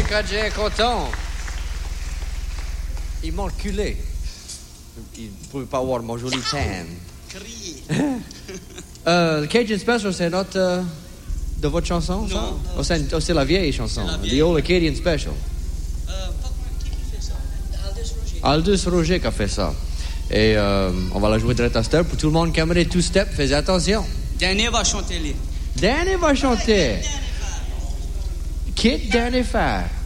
Cajun est content. Il m'a reculé. Il ne pouvait pas voir mon joli tan. Le Cajun Special, c'est notre... de votre chanson, ça? Non. C'est la vieille chanson. The Old Acadian Special. Qui fait ça? Aldous Roger qui a fait ça. Et on va la jouer direct à cette heure. Pour tout le monde qui aimerait two step, faites attention. Danny va chanter. Danny va chanter. Kid Danny Fair.